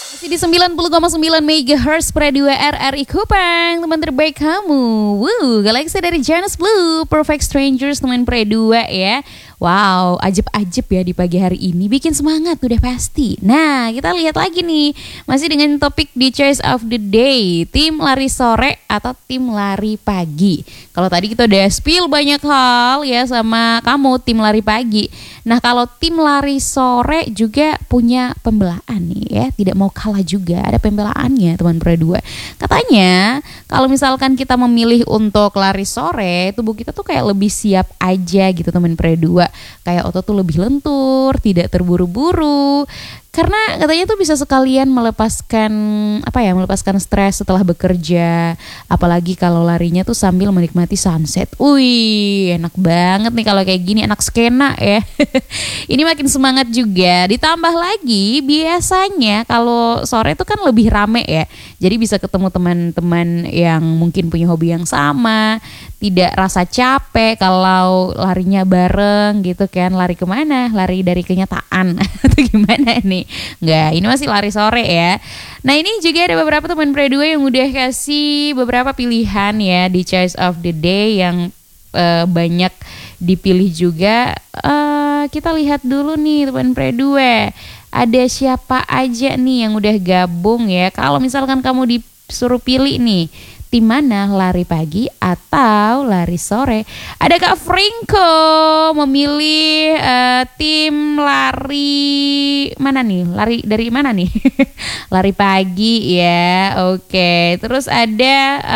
Masih di 90,9 MHz Pre 2 RRI Kupang, teman terbaik kamu. Galaxy dari Janus Blue, Perfect Strangers teman Pre 2 ya. Wow, ajib-ajib ya di pagi hari ini, bikin semangat udah pasti. Nah, kita lihat lagi nih, masih dengan topik di Choice of the Day, tim lari sore atau tim lari pagi. Kalau tadi kita udah spill banyak hal ya sama kamu tim lari pagi. Nah, kalau tim lari sore juga punya pembelaan nih ya, tidak mau kalah juga, ada pembelaannya teman Pre 2. Katanya, kalau misalkan kita memilih untuk lari sore, tubuh kita tuh kayak lebih siap aja gitu teman Pre 2. Kayak otot tuh lebih lentur, tidak terburu-buru. Karena katanya tuh bisa sekalian melepaskan stres setelah bekerja. Apalagi kalau larinya tuh sambil menikmati sunset. Wih, enak banget nih kalau kayak gini, anak skena ya. Ini makin semangat juga. Ditambah lagi biasanya kalau sore tuh kan lebih rame ya. Jadi bisa ketemu teman-teman yang mungkin punya hobi yang sama. Tidak rasa capek kalau larinya bareng gitu kan. Lari kemana? Lari dari kenyataan atau gimana nih? Enggak, ini masih lari sore ya. Nah, ini juga ada beberapa teman Pre 2 yang udah kasih beberapa pilihan ya di Choice of the Day yang banyak dipilih juga. Kita lihat dulu nih teman Pre 2. Ada siapa aja nih yang udah gabung ya. Kalau misalkan kamu disuruh pilih nih, tim mana, lari pagi atau lari sore? Ada Kak Franco memilih tim lari mana nih? Lari dari mana nih? Lari pagi ya. Oke. Terus ada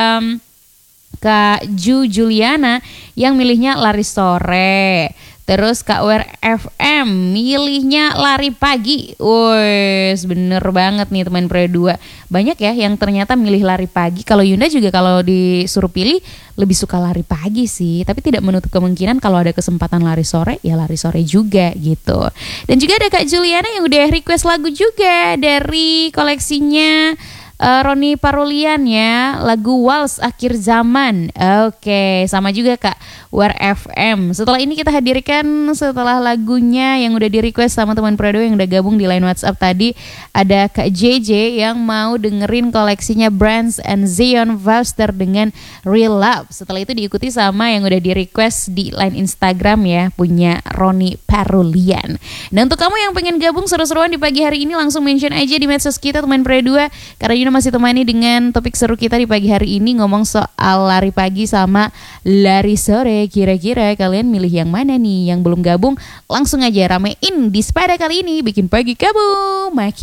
Kak Juliana yang milihnya lari sore. Terus Kak Wer FM milihnya lari pagi. Wes, bener banget nih teman Pre 2. Banyak ya yang ternyata milih lari pagi. Kalau Yunda juga kalau disuruh pilih lebih suka lari pagi sih. Tapi tidak menutup kemungkinan kalau ada kesempatan lari sore, ya lari sore juga gitu. Dan juga ada Kak Juliana yang udah request lagu juga dari koleksinya Roni Parulian ya, lagu Waltz Akhir Zaman. Oke, sama juga Kak War FM. Setelah ini kita hadirkan setelah lagunya yang udah di request sama teman Pre 2 yang udah gabung di line WhatsApp tadi. Ada Kak JJ yang mau dengerin koleksinya Brands and Zion Foster dengan Real Love. Setelah itu diikuti sama yang udah di request di line Instagram ya, punya Roni Parulian. Dan untuk kamu yang pengen gabung seru-seruan di pagi hari ini, langsung mention aja di medsos kita teman Pre 2. Karena Yuna masih temani dengan topik seru kita di pagi hari ini, ngomong soal lari pagi sama lari sore. Kira-kira kalian milih yang mana nih? Yang belum gabung langsung aja ramein di Sepeda kali ini, bikin pagi kamu makin